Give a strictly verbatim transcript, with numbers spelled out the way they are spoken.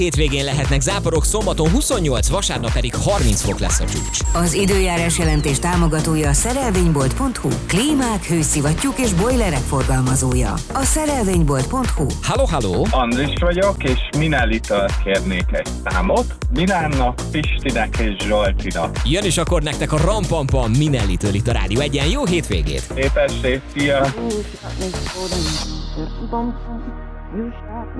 Hétvégén lehetnek záporok, szombaton huszonnyolc, vasárnap pedig harminc fok lesz a csúcs. Az időjárás jelentés támogatója a szerelvénybolt pont hu. Klímák, hőszivattyúk és bojlerek forgalmazója. A szerelvénybolt pont hu. Halló, halló! Andris vagyok, és Minellitől kérnék egy számot. Milánnak, Pistinek és Zsoltinak. Jön is akkor nektek a Rampampam Minellitől itt a Rádió Egyen. Jó hétvégét! Szép estét, szia! You shot me golden, bum bum. You shot me.